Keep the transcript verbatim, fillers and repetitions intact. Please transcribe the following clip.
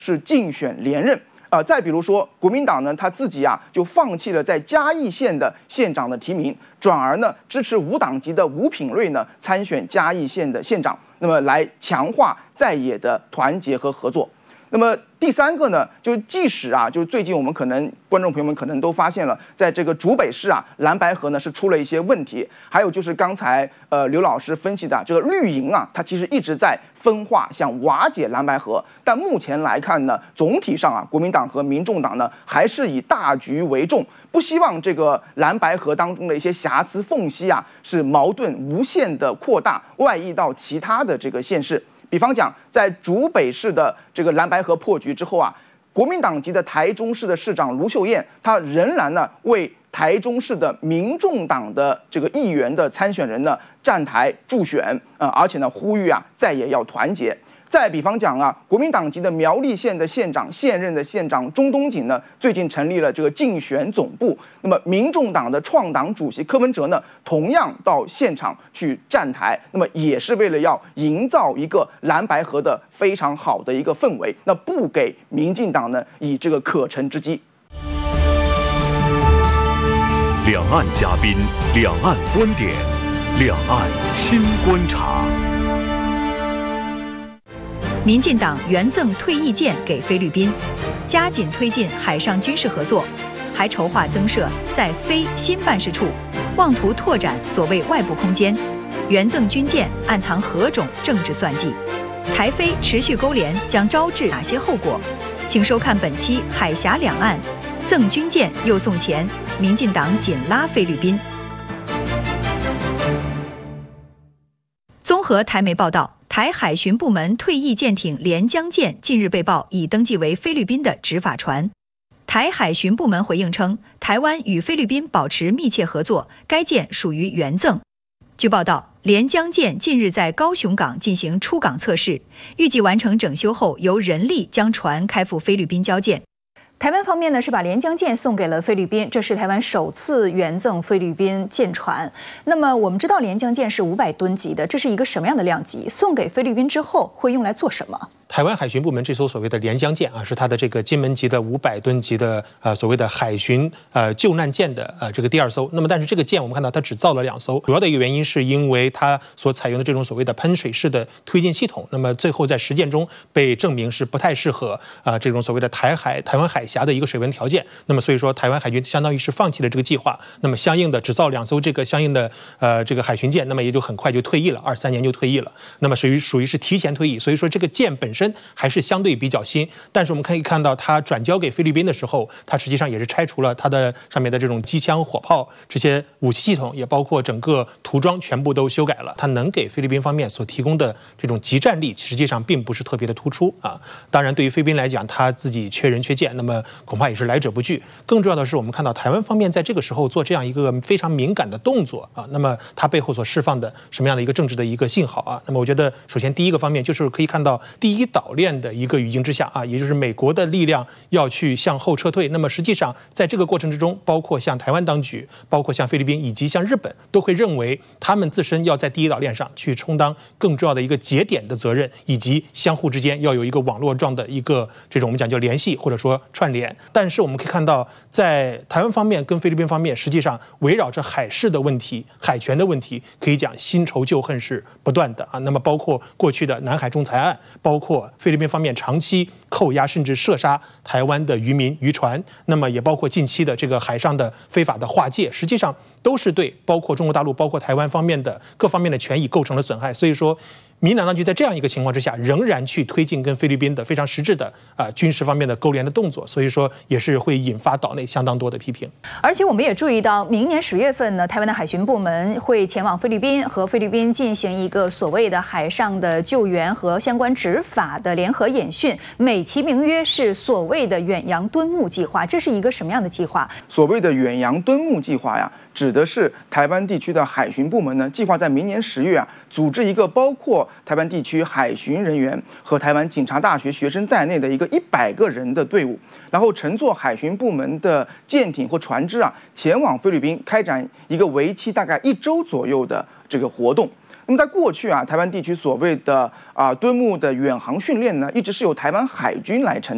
是竞选连任。呃，再比如说，国民党呢，他自己啊就放弃了在嘉义县的县长的提名，转而呢支持无党籍的吴品瑞呢参选嘉义县的县长，那么来强化在野的团结和合作。那么第三个呢，就即使啊，就是最近我们可能观众朋友们可能都发现了，在这个竹北市啊，蓝白河呢是出了一些问题，还有就是刚才呃刘老师分析的这个绿营啊，它其实一直在分化，想瓦解蓝白河，但目前来看呢，总体上啊，国民党和民众党呢还是以大局为重，不希望这个蓝白河当中的一些瑕疵缝隙啊，是矛盾无限的扩大，外溢到其他的这个县市。比方讲，在竹北市的这个蓝白河破局之后啊，国民党籍的台中市的市长卢秀燕，她仍然呢为台中市的民众党的这个议员的参选人呢站台助选，呃，而且呢呼吁啊在野要团结。再比方讲啊，国民党籍的苗栗县的县长，现任的县长钟东锦呢，最近成立了这个竞选总部。那么，民众党的创党主席柯文哲呢，同样到现场去站台，那么也是为了要营造一个蓝白河的非常好的一个氛围，那不给民进党呢以这个可乘之机。 两岸嘉宾，两岸观点，两岸新观察。 民进党援赠退役舰给菲律宾，加紧推进海上军事合作，还筹划增设在菲新办事处，妄图拓展所谓外部空间。援赠军舰暗藏何种政治算计？台菲持续勾连将招致哪些后果？请收看本期《海峡两岸》，赠军舰又送钱，民进党紧拉菲律宾。综合台媒报道，台海巡部门退役舰艇连江舰近日被曝已登记为菲律宾的执法船。台海巡部门回应称，台湾与菲律宾保持密切合作，该舰属于援赠。据报道，连江舰近日在高雄港进行出港测试，预计完成整修后，由人力将船开赴菲律宾交舰。台湾方面呢是把连江舰送给了菲律宾，这是台湾首次援赠菲律宾舰船。那么我们知道连江舰是五百吨级的，这是一个什么样的量级？送给菲律宾之后会用来做什么？ 台湾海巡部门这艘所谓的连江舰啊，是它的这个金门级的五百吨级的呃所谓的海巡呃救难舰的呃这个第二艘。那么但是这个舰我们看到它只造了两艘，主要的一个原因是因为它所采用的这种所谓的喷水式的推进系统，那么最后在实践中被证明是不太适合啊、呃、这种所谓的台海台湾海峡的一个水文条件。那么所以说台湾海军相当于是放弃了这个计划，那么相应的只造两艘这个相应的呃这个海巡舰，那么也就很快就退役了，二三年就退役了。那么属于属于是提前退役，所以说这个舰本身还是相对比较新，但是我们可以看到，它转交给菲律宾的时候，它实际上也是拆除了它的上面的这种机枪、火炮这些武器系统，也包括整个涂装全部都修改了。它能给菲律宾方面所提供的这种集战力，实际上并不是特别的突出啊。当然，对于菲律宾来讲，它自己缺人缺舰，那么恐怕也是来者不拒。更重要的是，我们看到台湾方面在这个时候做这样一个非常敏感的动作啊，那么它背后所释放的什么样的一个政治的一个信号啊？那么我觉得，首先第一个方面就是可以看到第一岛链的一个语境之下啊，也就是美国的力量要去向后撤退。那么实际上在这个过程之中，包括像台湾当局，包括像菲律宾以及像日本，都会认为他们自身要在第一岛链上去充当更重要的一个节点的责任，以及相互之间要有一个网络状的一个这种我们讲叫联系或者说串联。但是我们可以看到，在台湾方面跟菲律宾方面，实际上围绕着海事的问题、海权的问题，可以讲新仇旧恨是不断的啊。那么包括过去的南海仲裁案，包括菲律宾方面长期扣押甚至射杀台湾的渔民渔船，那么也包括近期的这个海上的非法的划界，实际上都是对包括中国大陆、包括台湾方面的各方面的权益构成了损害。所以说，民进党当局在这样一个情况之下，仍然去推进跟菲律宾的非常实质的啊、呃、军事方面的勾连的动作，所以说也是会引发岛内相当多的批评。 而且我们也注意到，明年十月份呢，台湾的海巡部门会前往菲律宾，和菲律宾进行一个所谓的海上的救援和相关执法的联合演训，美其名曰是所谓的远洋敦睦计划。这是一个什么样的计划？ 所谓的远洋敦睦计划呀，指的是台湾地区的海巡部门呢，计划在明年十月啊，组织一个包括台湾地区海巡人员和台湾警察大学学生在内的一个一百个人的队伍，然后乘坐海巡部门的舰艇或船只啊，前往菲律宾开展一个为期大概一周左右的这个活动。那么在过去啊，台湾地区所谓的啊敦睦的远航训练呢，一直是由台湾海军来承担。